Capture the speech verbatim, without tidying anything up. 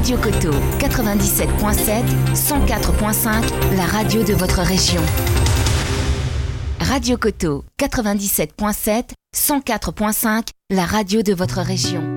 Radio Coteau, quatre-vingt-dix-sept virgule sept, cent quatre virgule cinq, la radio de votre région. Radio Coteau, quatre-vingt-dix-sept virgule sept, cent quatre virgule cinq, la radio de votre région.